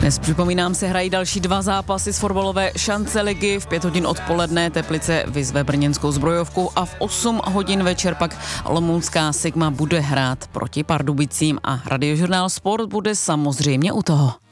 Dnes, připomínám, se hrají další 2 zápasy z fotbalové šance ligy. V 5 hodin odpoledne Teplice vyzve brněnskou Zbrojovku a v 8 hodin večer pak olomoucká Sigma bude hrát proti Pardubicím a Radiožurnál Sport bude samozřejmě u toho.